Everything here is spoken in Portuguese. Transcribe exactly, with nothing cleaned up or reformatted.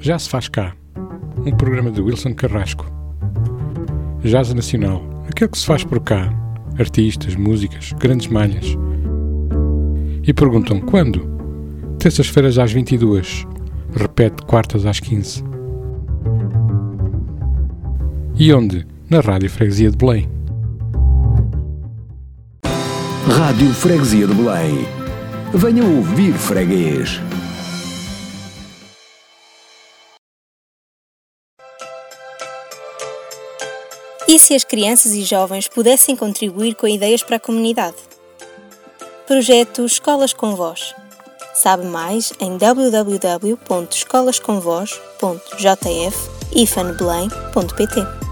Já se faz cá, um programa de Wilson Carrasco. Jazz Nacional, aquele que se faz por cá, artistas, músicas, grandes malhas. E perguntam quando? Terças-feiras às vinte e duas, repete quartas às quinze. E onde? Na Rádio Freguesia de Belém. Rádio Freguesia de Belém. Venha ouvir, freguês. E se as crianças e jovens pudessem contribuir com ideias para a comunidade? Projeto Escolas com Voz. Sabe mais em w w w ponto escolas com voz ponto j f ifan belém ponto p t.